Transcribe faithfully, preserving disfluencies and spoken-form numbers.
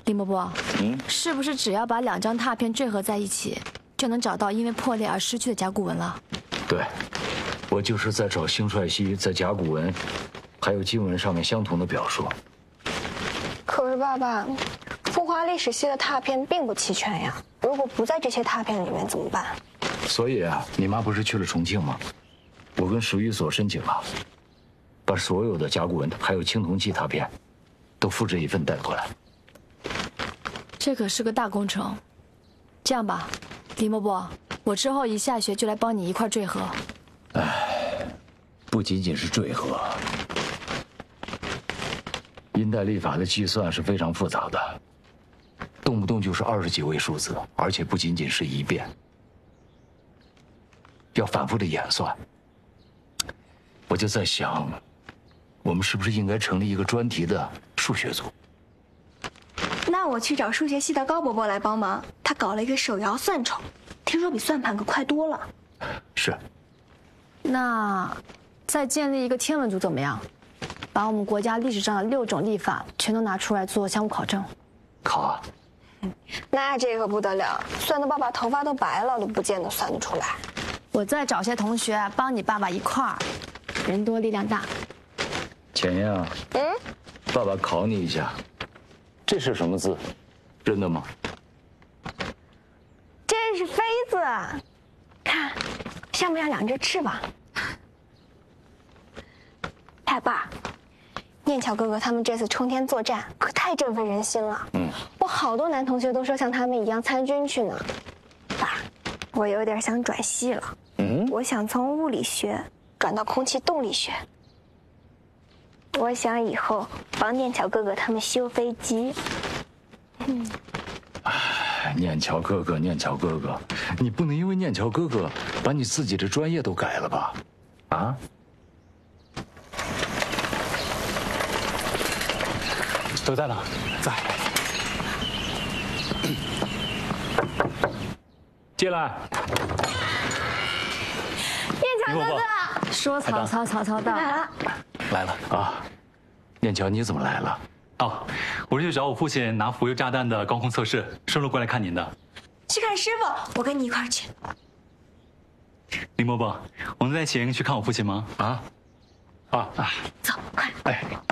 李伯伯， 嗯， 是不是只要把两张拓片缀合在一起，就能找到因为破裂而失去的甲骨文了？ 对，我就是在找兴帅熙在甲骨文还有经文上面相同的表述。 可是爸爸，富华历史系的拓片并不齐全呀，如果不在这些拓片里面怎么办？ 所以啊，你妈不是去了重庆吗？我跟史语所申请了，把所有的甲骨文还有青铜器拓片都复制一份带过来。 这可是个大工程。这样吧，李伯伯，我之后一下学就来帮你一块缀合。 哎，不仅仅是缀合，阴代历法的计算是非常复杂的，动不动就是二十几位数字，而且不仅仅是一遍，要反复的演算。我就在想，我们是不是应该成立一个专题的数学组？ 那我去找数学系的高伯伯来帮忙，他搞了一个手摇算筹，听说比算盘可快多了。 是。 那再建立一个天文组怎么样？把我们国家历史上的六种历法全都拿出来做相互考证。 考啊！ 那这可不得了，算得爸爸头发都白了，都不见得算得出来。 我再找些同学帮你爸爸一块儿，人多力量大。 浅燕， 嗯， 爸爸考你一下，这是什么字？认得吗？ 这是妃子，看，像不像两只翅膀？太爸，念巧哥哥他们这次冲天作战可太振奋人心了。嗯，我好多男同学都说像他们一样参军去呢。爸，我有点想转系了。嗯，我想从物理学转到空气动力学。我想以后帮念巧哥哥他们修飞机。嗯。 哎，念巧哥哥，念巧哥哥，你不能因为念巧哥哥把你自己的专业都改了吧？啊？ 都在哪？在。进来。 念巧哥哥， 说曹操，曹操到。 来了。 来了啊，念巧，你怎么来了？ 哦，我是去找我父亲拿浮游炸弹的高空测试，顺路过来看您的。 去看师傅，我跟你一块儿去。 林伯伯，我能再请去看我父亲吗？ 啊？啊啊！ 走，快。 哎，